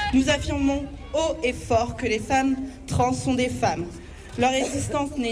Nous affirmons haut et fort que les femmes trans sont des femmes. Leur existence n'est